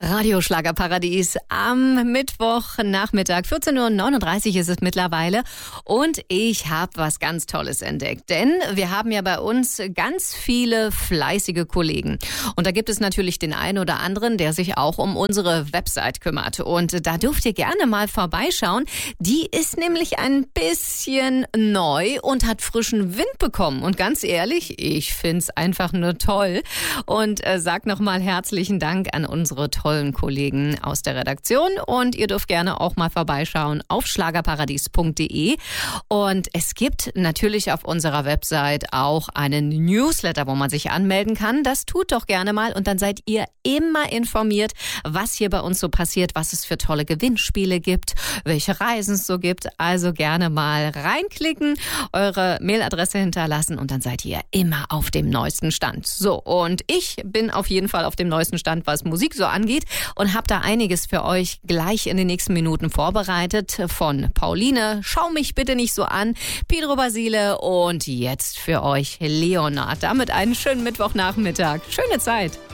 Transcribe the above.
Radio Schlagerparadies am Mittwochnachmittag, 14:39 Uhr ist es mittlerweile und ich habe was ganz Tolles entdeckt, denn wir haben ja bei uns ganz viele fleißige Kollegen und da gibt es natürlich den einen oder anderen, der sich auch um unsere Website kümmert und da dürft ihr gerne mal vorbeischauen. Die ist nämlich ein bisschen neu und hat frischen Wind bekommen und ganz ehrlich, ich find's einfach nur toll und sag nochmal herzlichen Dank an unsere tollen Kollegen aus der Redaktion und ihr dürft gerne auch mal vorbeischauen auf schlagerparadies.de und es gibt natürlich auf unserer Website auch einen Newsletter, wo man sich anmelden kann. Das tut doch gerne mal und dann seid ihr immer informiert, was hier bei uns so passiert, was es für tolle Gewinnspiele gibt, welche Reisen es so gibt. Also gerne mal reinklicken, eure Mailadresse hinterlassen und dann seid ihr immer auf dem neuesten Stand. So, und ich bin auf jeden Fall auf dem neuesten Stand, was Musik so angeht. Und habe da einiges für euch gleich in den nächsten Minuten vorbereitet. Von Pauline, Schau mich bitte nicht so an, Pedro Basile und jetzt für euch Leonard. Damit einen schönen Mittwochnachmittag. Schöne Zeit.